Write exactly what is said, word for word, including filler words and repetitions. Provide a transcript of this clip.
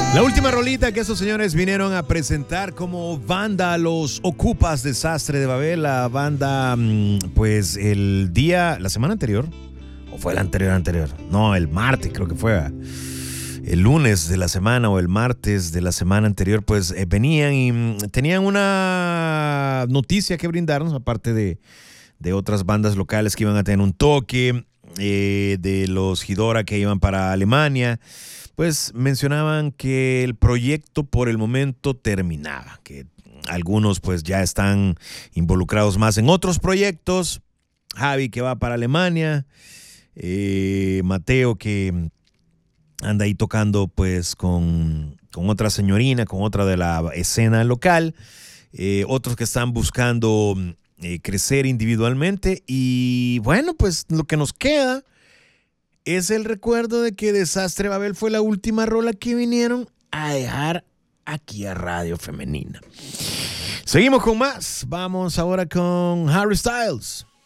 La última rolita que esos señores vinieron a presentar como banda, los Ocupas Desastre de Babel, la banda, pues el día, la semana anterior, o fue el anterior anterior, no, el martes creo que fue, el lunes de la semana o el martes de la semana anterior, pues eh, venían y tenían una noticia que brindarnos, aparte de, de otras bandas locales que iban a tener un toque, eh, de los Hidora que iban para Alemania. Pues mencionaban que el proyecto por el momento terminaba, que algunos pues ya están involucrados más en otros proyectos. Javi que va para Alemania, eh, Mateo que anda ahí tocando pues con, con otra señorina, con otra de la escena local, eh, otros que están buscando eh, crecer individualmente y bueno, pues lo que nos queda es el recuerdo de que Desastre Babel fue la última rola que vinieron a dejar aquí a Radio Femenina. Seguimos con más. Vamos ahora con Harry Styles.